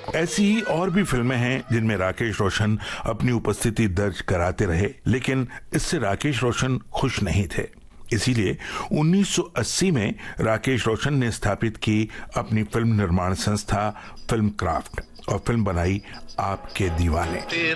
ऐसी ही और भी फिल्में हैं जिनमें राकेश रोशन अपनी उपस्थिति दर्ज कराते रहे, लेकिन इससे राकेश रोशन खुश नहीं थे। इसीलिए 1980 में राकेश रोशन ने स्थापित की अपनी फिल्म निर्माण संस्था फिल्म क्राफ्ट और फिल्म बनाई आपके दीवाने।